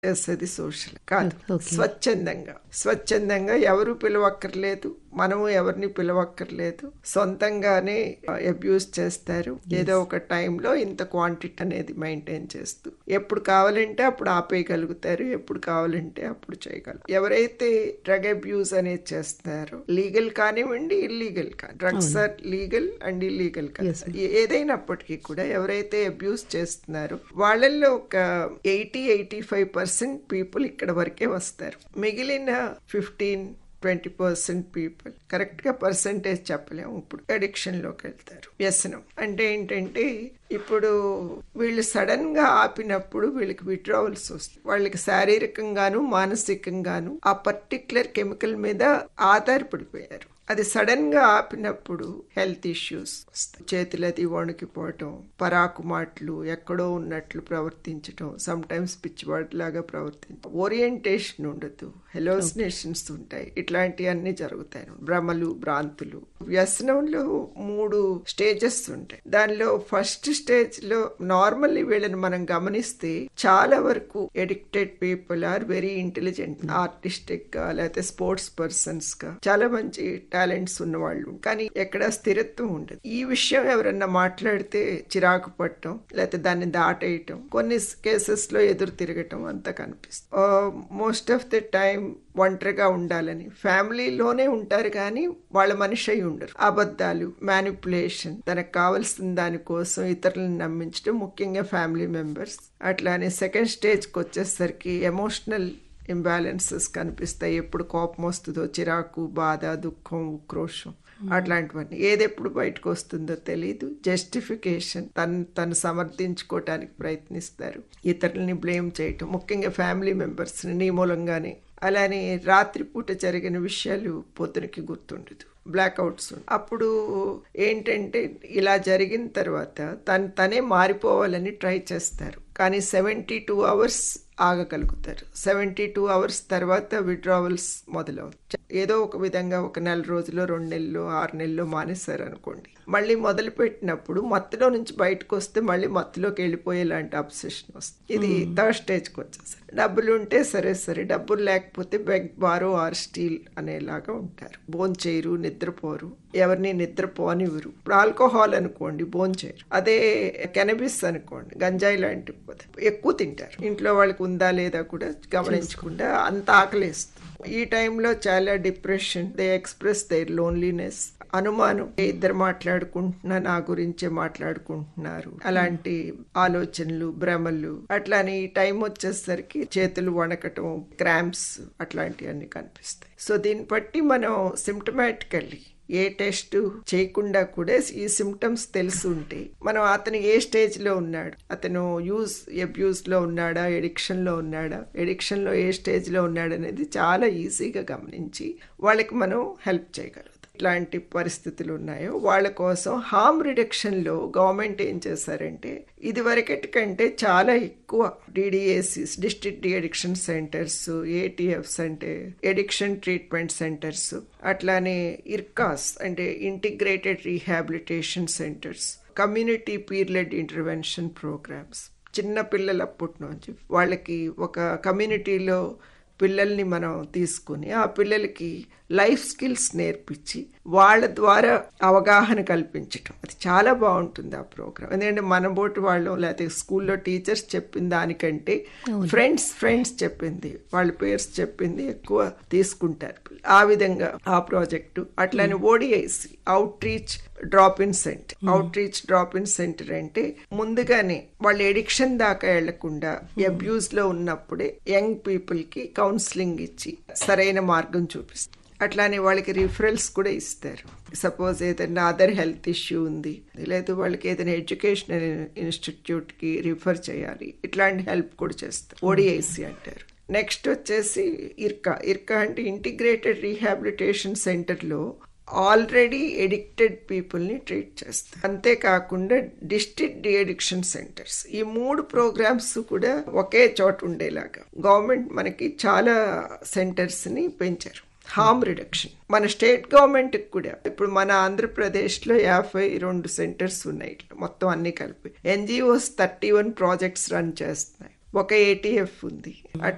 చేసేది సోషల్ కాదు, ఓకే. స్వచ్ఛందంగా ఎవరు పిలవక్కర్లేదు, మనము ఎవరిని పిలవక్కర్లేదు, సొంతంగానే అబ్యూస్ చేస్తారు. ఏదో ఒక టైంలో ఇంత క్వాంటిటీ అనేది మెయింటైన్ చేస్తూ ఎప్పుడు కావాలంటే అప్పుడు ఆపేయగలుగుతారు, ఎప్పుడు కావాలంటే అప్పుడు చేయగలరు. ఎవరైతే డ్రగ్ అబ్యూస్ అనేది చేస్తున్నారో, లీగల్ కానివ్వండి ఇల్లీగల్ కానీ, drugs are legal and illegal కానీ, ఏదైనప్పటికీ కూడా ఎవరైతే అబ్యూస్ చేస్తున్నారో వాళ్ళల్లో ఒక 80-85% పీపుల్ ఇక్కడ వరకే వస్తారు. మిగిలిన 15-20% పీపుల్ కరెక్ట్ గా పర్సంటేజ్ చెప్పలేము, ఇప్పుడు అడిక్షన్ లోకి వెళ్తారు. వ్యసనం అంటే ఏంటంటే ఇప్పుడు వీళ్ళు సడన్ గా ఆపినప్పుడు వీళ్ళకి విత్డ్రావల్స్ వస్తాయి. వాళ్ళకి శారీరకంగాను మానసికంగాను ఆ పర్టిక్యులర్ కెమికల్ మీద ఆధారపడిపోయారు. అది సడన్ గా ఆపినప్పుడు హెల్త్ ఇష్యూస్ వస్తాయి. చేతులది వణికిపోవటం, పరాకు మాటలు, ఎక్కడో ఉన్నట్లు ప్రవర్తించటం, సమ్ టైమ్స్ పిచ్చివాడిలాగా ప్రవర్తించడం, ఓరియంటేషన్ ఉండదు, హెలోసినేషన్స్ ఉంటాయి, ఇట్లాంటివన్నీ జరుగుతాయి. భ్రమలు, భ్రాంతులు. వ్యసనంలో 3 స్టేజెస్ ఉంటాయి. దానిలో ఫస్ట్ స్టేజ్ లో నార్మల్లీ వీళ్ళని మనం గమనిస్తే చాలా వరకు addicted people are very intelligent, artistic గా లేకపోతే స్పోర్ట్స్ పర్సన్స్ గా చాలా మంచి టాలెంట్స్ ఉన్నవాళ్ళు, కానీ ఎక్కడ స్థిరత్వం ఉండదు. ఈ విషయం ఎవరన్నా మాట్లాడితే చిరాకు పట్టడం, లేకపోతే దాన్ని దాటేయటం, కొన్ని కేసెస్ లో ఎదురు తిరగటం అంతా కనిపిస్తుంది. మోస్ట్ ఆఫ్ ది టైం ఒంటరిగా ఉండాలని ఫ్యామిలీలోనే ఉంటారు కానీ వాళ్ళ మనిషి అయి ఉండరు. అబద్ధాలు, మ్యానిపులేషన్, తనకు కావలసిన దానికోసం ఇతరులను నమ్మించడం, ముఖ్యంగా ఫ్యామిలీ మెంబర్స్. అట్లానే సెకండ్ స్టేజ్కి వచ్చేసరికి ఎమోషనల్ ఇంబ్యాలెన్సెస్ కనిపిస్తాయి. ఎప్పుడు కోపం వస్తుందో, చిరాకు, బాధ, దుఃఖం, ఉక్రోషం, అట్లాంటివన్నీ. ఏది ఎప్పుడు బయటకు వస్తుందో తెలియదు. జస్టిఫికేషన్, తను సమర్థించుకోవటానికి ప్రయత్నిస్తారు, ఇతరులని బ్లేమ్ చేయటం, ముఖ్యంగా ఫ్యామిలీ మెంబర్స్ నీ మూలంగానే. అలానే రాత్రిపూట జరిగిన విషయాలు పొద్దునకి గుర్తుండదు, బ్లాక్అవుట్స్. అప్పుడు ఏంటంటే ఇలా జరిగిన తర్వాత తనే మారిపోవాలని ట్రై చేస్తారు, కానీ 72 అవర్స్ ఆగగలుగుతారు. 72 అవర్స్ తర్వాత విత్డ్రావల్స్ మొదలవుతాయి. ఏదో ఒక విధంగా ఒక 4 రోజులు, 2 నెలలు, 6 నెలలు మానేశారు అనుకోండి, మళ్ళీ మొదలు పెట్టినప్పుడు మత్తులో నుంచి బయటకు వస్తే మళ్ళీ మత్తులోకి వెళ్ళిపోయేలాంటి అబ్సెషన్ వస్తుంది. ఇది థర్డ్ స్టేజ్కి వచ్చేసరి డబ్బులు ఉంటే సరే, డబ్బులు లేకపోతే బెగ్, బారో ఆర్ స్టీల్ అనేలాగా ఉంటారు. భోంచేయరు, నిద్రపోరు, ఎవరిని నిద్రపోనివ్వరు. ఇప్పుడు ఆల్కహాల్ అనుకోండి, భోంచేయరు. అదే కెనబిస్ అనుకోండి, గంజాయి లాంటి ఎక్కువ తింటారు. ఇంట్లో వాళ్ళకి ఉందా లేదా కూడా గమనించకుండా అంత ఆకలేస్తుంది. ఈ టైంలో చాలా depression, they express there loneliness, అనుమానం, ఇద్దరు మాట్లాడుకుంటున్నా నా గురించే మాట్లాడుకుంటున్నారు, అలాంటి ఆలోచనలు, భ్రమలు. అట్లానే ఈ టైం వచ్చేసరికి చేతులు వణకటం, క్రాంప్స్, అట్లాంటివన్నీ కనిపిస్తాయి. సో దీన్ని బట్టి మనం సిమ్టమాటికల్లీ ఏ టెస్ట్ చేయకుండా కూడా ఈ సిమ్టమ్స్ తెలిసి ఉంటే మనం అతను ఏ స్టేజ్ లో ఉన్నాడు, అతను అబ్యూస్ లో ఉన్నాడా, ఎడిక్షన్ లో ఉన్నాడా, ఎడిక్షన్ లో ఏ స్టేజ్ లో ఉన్నాడు అనేది చాలా ఈజీగా గమనించి వాళ్ళకి మనం హెల్ప్ చేయగలం. ఇట్లాంటి పరిస్థితులు ఉన్నాయో వాళ్ళ కోసం హార్మ్ రిడక్షన్ లో గవర్నమెంట్ ఏం చేశారంటే ఇది వరకటి కంటే చాలా ఎక్కువ డిడిఏసిస్, డిస్ట్రిక్ట్ డి అడిక్షన్ సెంటర్స్, ఏటీఎఫ్స్ అంటే ఎడిక్షన్ ట్రీట్మెంట్ సెంటర్స్, అట్లానే ఇర్కాస్ అంటే integrated rehabilitation centres, community peer lead intervention programmes. చిన్న పిల్లలప్పటి నుంచి వాళ్ళకి ఒక కమ్యూనిటీలో పిల్లల్ని మనం తీసుకుని ఆ పిల్లలకి లైఫ్ స్కిల్స్ నేర్పించి వాళ్ళ ద్వారా అవగాహన కల్పించటం, అది చాలా బాగుంటుంది ఆ ప్రోగ్రామ్. ఎందుకంటే మన బోటి వాళ్ళు లేకపోతే స్కూల్లో టీచర్స్ చెప్పిన దానికంటే ఫ్రెండ్స్ చెప్పింది, వాళ్ళ పేర్స్ చెప్పింది ఎక్కువ తీసుకుంటారు. ఆ విధంగా ఆ ప్రాజెక్టు. అట్లానే ఓడిఐసి, out reach drop in centre అంటే ముందుగానే వాళ్ళు ఎడిక్షన్ దాకా వెళ్లకుండా అబ్యూస్ లో ఉన్నప్పుడే యంగ్ పీపుల్ కి కౌన్సిలింగ్ ఇచ్చి సరైన మార్గం చూపిస్తారు. అట్లానే వాళ్ళకి రిఫరల్స్ కూడా ఇస్తారు. సపోజ్ ఏదైనా అదర్ హెల్త్ ఇష్యూ ఉంది, లేదా వాళ్ళకి ఏదైనా ఎడ్యుకేషనల్ ఇన్స్టిట్యూట్ కి రిఫర్ చేయాలి, ఇట్లాంటి హెల్ప్ కూడా చేస్తారు. ఓడిఐసి అంటారు. నెక్స్ట్ వచ్చేసి ఇర్కా అంటే ఇంటిగ్రేటెడ్ రీహాబిలిటేషన్ సెంటర్ లో ఆల్రెడీ ఎడిక్టెడ్ పీపుల్ ని ట్రీట్ చేస్తారు. అంతేకాకుండా డిస్ట్రిక్ట్ డి అడిక్షన్ సెంటర్స్, ఈ 3 ప్రోగ్రామ్స్ కూడా ఒకే చోట ఉండేలాగా గవర్నమెంట్ మనకి చాలా సెంటర్స్ ని పెంచారు. హార్మ్ రిడక్షన్ మన స్టేట్ గవర్నమెంట్ కూడా ఇప్పుడు మన ఆంధ్రప్రదేశ్ లో 52 సెంటర్స్ ఉన్నాయి, మొత్తం అన్ని కలిపి. ఎన్జిఓస్ 31 ప్రాజెక్ట్స్ రన్ చేస్తున్నాయి. ఒక ఏటీఎఫ్ ఉంది. అట్లా